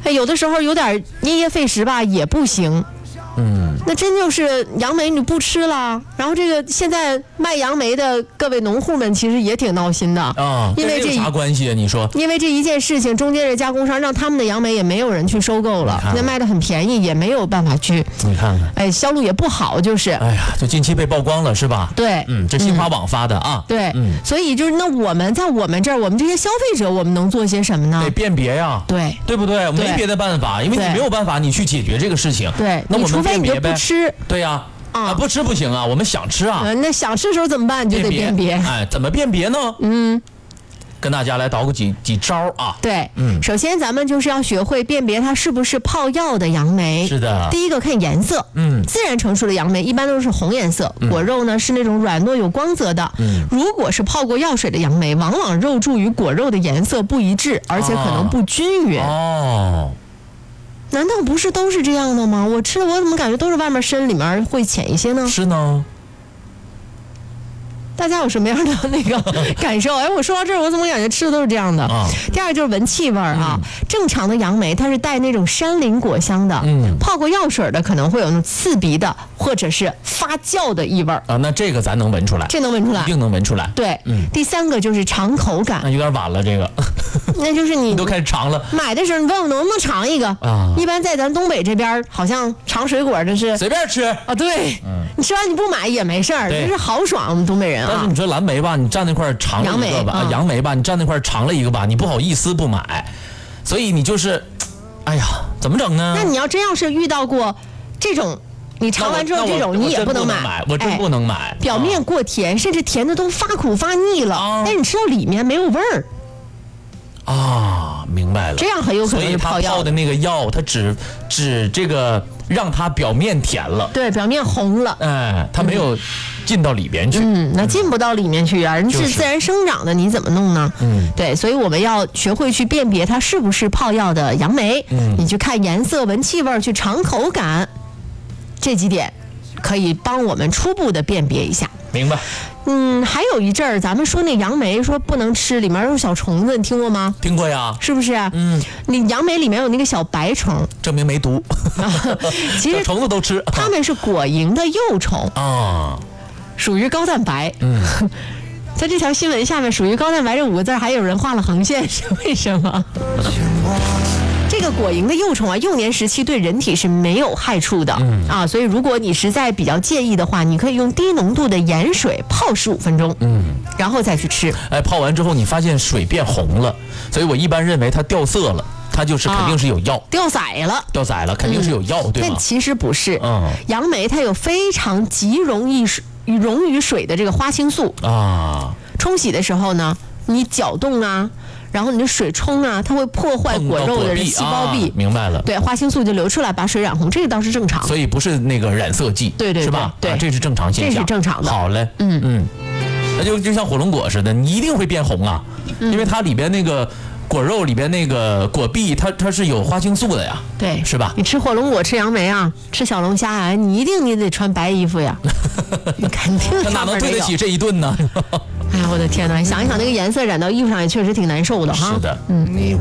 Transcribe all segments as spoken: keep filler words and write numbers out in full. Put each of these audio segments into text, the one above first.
哎，有的时候有点噎噎废食吧，也不行。 嗯， 那真就是杨梅你不吃了，然后这个现在卖杨梅的各位农户们其实也挺闹心的啊， 因为这有啥关系啊？你说？ 因为这一件事情，中间的加工商让他们的杨梅也没有人去收购了，那卖的很便宜，也没有办法去。 你看看， 哎，销路也不好，就是。 哎呀，就近期被曝光了是吧？ 对， 嗯，这新华网发的啊。 嗯、对， 嗯， 所以就是那我们在我们这儿，我们这些消费者，我们能做些什么呢？ 得辨别呀， 对， 对不对？没别的办法，因为你没有办法，你去解决这个事情。 对， 那我们辨别呗。 除非你就不吃。 对呀。啊，不吃不行啊，我们想吃啊。 呃、那想吃的时候怎么办？你就得辨别。 哎，怎么辨别呢？ 嗯， 跟大家来捣鼓几几招啊。 对，嗯，首先咱们就是要学会辨别它是不是泡药的杨梅。 是的。 第一个看颜色，嗯，自然成熟的杨梅一般都是红颜色，嗯、果肉呢是那种软糯有光泽的。嗯，如果是泡过药水的杨梅，往往肉柱与果肉的颜色不一致，而且可能不均匀。 哦。 难道不是都是这样的吗？我吃的我怎么感觉都是外面深里面会浅一些呢？ 是呢。 大家有什么样的那个感受？哎，我说到这儿，我怎么感觉吃的都是这样的？啊、第二个就是闻气味啊、嗯，正常的杨梅它是带那种山林果香的，嗯，泡过药水的可能会有那种刺鼻的或者是发酵的异味啊。那这个咱能闻出来， 这能闻出来， 一定能闻出来。 对，嗯。第三个就是尝口感， 那有点晚了，这个。 那就是你, 你都开始尝了。 买的时候你问我能不能尝一个啊？一般在咱东北这边，好像尝水果的是随便吃啊。对，嗯，你吃完你不买也没事儿，这是豪爽。我们东北人啊。 但是你说蓝莓吧，你站那块尝了一个吧，杨梅, 啊、杨梅吧，你站那块尝了一个吧，你不好意思不买，所以你就是，哎呀，怎么整呢？ 那你要真要是遇到过这种。你尝完之后，这种你也不能买， 我真不能买。哎、 表面过甜，甚至甜的都发苦发腻了，啊、但是你吃到里面没有味儿。 啊，明白了。 这样很有可能是泡药。 所以他泡的那个药，它只只这个让它表面甜了， 对，表面红了。 哎，它没有进到里边去。 嗯，那进不到里面去啊，人是自然生长的，你怎么弄呢？嗯，对，所以我们要学会去辨别它是不是泡药的杨梅。嗯，你去看颜色、闻气味、去尝口感。这几点可以帮我们初步的辨别一下。 明白。 嗯，还有一阵儿咱们说那杨梅说不能吃，里面有小虫子，你听过吗？ 听过呀。 是不是？嗯，你杨梅里面有那个小白虫， 证明没毒。 其实虫子都吃， 它们是果蝇的幼虫啊，属于高蛋白。嗯。在这条新闻下面，属于高蛋白这五个字还有人画了横线，是为什么？这个果蝇的幼虫啊，幼年时期对人体是没有害处的、嗯、啊，所以如果你实在比较介意的话，你可以用低浓度的盐水泡十五分钟，嗯，然后再去吃。 哎，泡完之后你发现水变红了，所以我一般认为它掉色了，它就是肯定是有药，啊、 掉色了， 掉色了，肯定是有药，嗯、对吗？ 但其实不是，嗯，杨梅它有非常极溶易溶于水的这个花青素啊，冲洗的时候呢，你搅动啊。然后你的水冲啊，它会破坏果肉的细胞壁、 啊，明白了。 对，花青素就流出来，把水染红，这个倒是正常。 所以不是那个染色剂， 对对对， 是吧？ 对， 啊、这是正常现象， 这是正常的。 好嘞，嗯嗯，那就就像火龙果似的，你一定会变红啊，嗯、因为它里边那个果肉里边那个果壁，它它是有花青素的呀， 对， 是吧？ 你吃火龙果，吃杨梅啊，吃小龙虾啊，你一定你得穿白衣服呀，你肯定他哪能对得起这一顿呢？ 哎呀，我的天哪！想一想那个颜色染到衣服上也确实挺难受的哈。 是的， 嗯。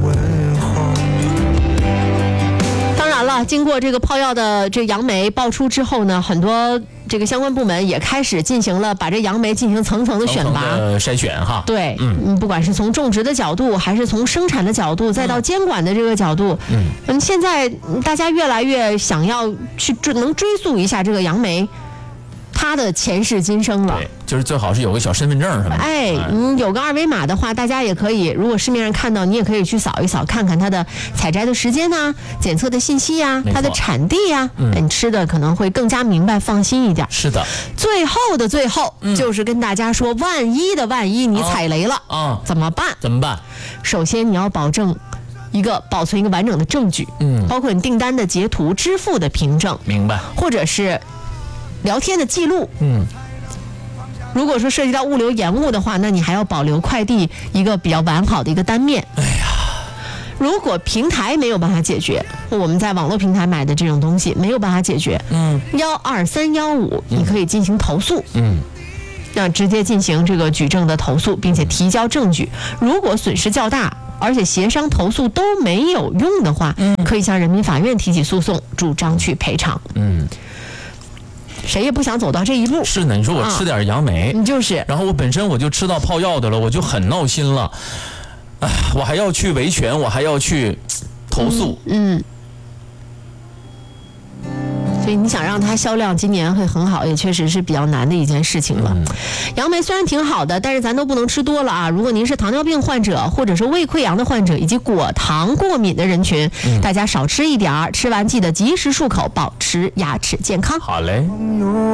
当然了，经过这个泡药的这杨梅爆出之后呢，很多这个相关部门也开始进行了把这杨梅进行层层的选拔、 层层的筛选哈。 对，嗯，不管是从种植的角度，还是从生产的角度，再到监管的这个角度，嗯，嗯，现在大家越来越想要去追，能追溯一下这个杨梅。他的前世今生了， 对，就是最好是有个小身份证什么的。 哎，你有个二维码的话，大家也可以，如果市面上看到，你也可以去扫一扫，看看它的采摘的时间呐、啊、检测的信息呀、啊、它的产地呀、啊，嗯，你吃的可能会更加明白，放心一点。 是的。 最后的最后，嗯、就是跟大家说，万一的万一你踩雷了啊、哦，怎么办？ 怎么办？ 首先你要保证。一个保存一个完整的证据，嗯，包括你订单的截图、支付的凭证， 明白， 或者是聊天的记录，嗯，如果说涉及到物流延误的话，那你还要保留快递一个比较完好的一个单面。 哎呀， 如果平台没有办法解决，我们在网络平台买的这种东西没有办法解决，嗯，幺二三幺五你可以进行投诉，嗯。那直接进行这个举证的投诉，并且提交证据。如果损失较大， 而且协商投诉都没有用的话，嗯，可以向人民法院提起诉讼，主张去赔偿。嗯。谁也不想走到这一步。 是呢，你说我吃点杨梅， 你、啊、就是， 然后我本身我就吃到泡药的了，我就很闹心了，哎，我还要去维权，我还要去投诉， 嗯。嗯，所以你想让它销量今年会很好，也确实是比较难的一件事情了。嗯、杨梅虽然挺好的，但是咱都不能吃多了啊。如果您是糖尿病患者，或者是胃溃疡的患者，以及果糖过敏的人群，嗯、大家少吃一点儿，吃完记得及时漱口，保持牙齿健康。 好嘞。